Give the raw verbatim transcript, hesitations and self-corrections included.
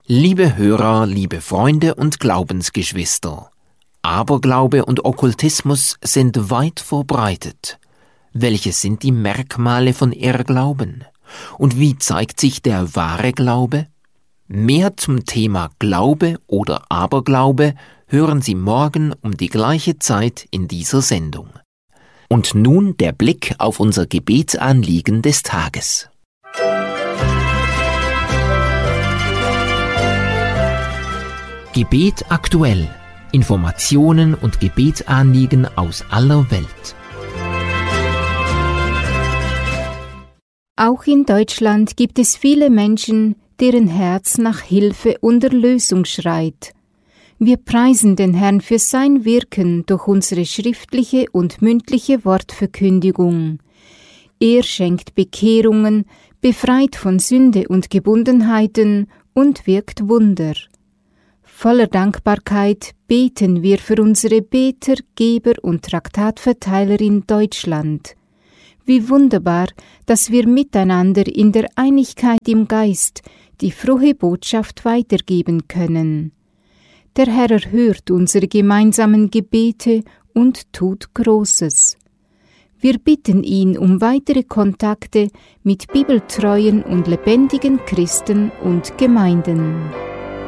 Liebe Hörer, liebe Freunde und Glaubensgeschwister, Aberglaube und Okkultismus sind weit verbreitet. Welche sind die Merkmale von Irrglauben? Und wie zeigt sich der wahre Glaube? Mehr zum Thema Glaube oder Aberglaube hören Sie morgen um die gleiche Zeit in dieser Sendung. Und nun der Blick auf unser Gebetsanliegen des Tages. Gebet aktuell. Informationen und Gebetsanliegen aus aller Welt. Auch in Deutschland gibt es viele Menschen, deren Herz nach Hilfe und Erlösung schreit. Wir preisen den Herrn für sein Wirken durch unsere schriftliche und mündliche Wortverkündigung. Er schenkt Bekehrungen, befreit von Sünde und Gebundenheiten und wirkt Wunder. Voller Dankbarkeit beten wir für unsere Beter, Geber und Traktatverteiler in Deutschland. Wie wunderbar, dass wir miteinander in der Einigkeit im Geist die frohe Botschaft weitergeben können. Der Herr erhört unsere gemeinsamen Gebete und tut Großes. Wir bitten ihn um weitere Kontakte mit bibeltreuen und lebendigen Christen und Gemeinden.